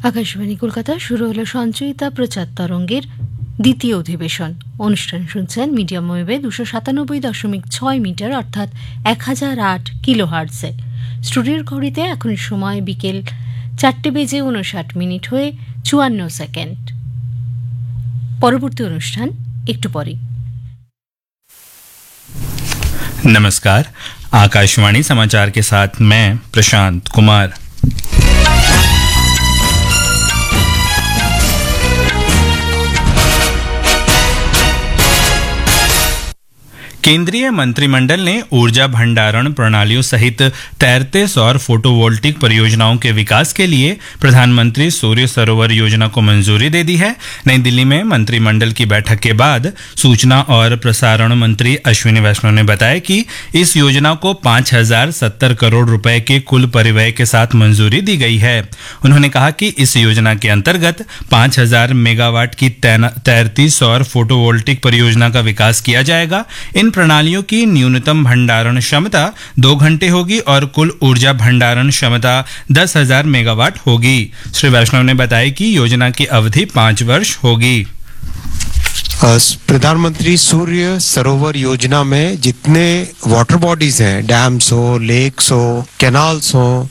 আকাশবাণী কলকাতা শুরু হলো সঞ্চয়িতা প্রচার তরঙ্গের দ্বিতীয় অধিবেশন। অনুষ্ঠান শুনছেন মিডিয়াম ওয়েভে 297.6 মিটার অর্থাৎ 1008 কিলোহার্টজে। স্টুডিওর ঘড়িতে এখন সময় বিকেল 4:59 হয়ে 54 সেকেন্ড। পরবর্তী অনুষ্ঠান একটু পরে। नमस्कार, आकाशवाणी समाचार के साथ मैं प्रशांत कुमार। केंद्रीय मंत्रिमंडल ने ऊर्जा भंडारण प्रणालियों सहित तैरते सौर फोटोवोल्टिक परियोजनाओं के विकास के लिए प्रधानमंत्री सूर्य सरोवर योजना को मंजूरी दे दी है। नई दिल्ली में मंत्रिमंडल की बैठक के बाद सूचना और प्रसारण मंत्री अश्विनी वैष्णव ने बताया कि इस योजना को 5070 करोड़ रुपए के कुल परिव्यय के साथ मंजूरी दी गई है। उन्होंने कहा कि इस योजना के अंतर्गत 5000 मेगावाट की तैरती सौर फोटोवोल्टिक परियोजना का विकास किया जाएगा। इन प्रणालियों की न्यूनतम भंडारण क्षमता 2 घंटे होगी और कुल ऊर्जा भंडारण क्षमता 10,000 मेगावाट होगी। श्री वैष्णव ने बताया कि योजना की अवधि 5 वर्ष होगी। प्रधानमंत्री सूर्य सरोवर योजना में जितने वाटर बॉडीज हैं, डैम्स हो, लेक्स हो, कैनाल्स हो,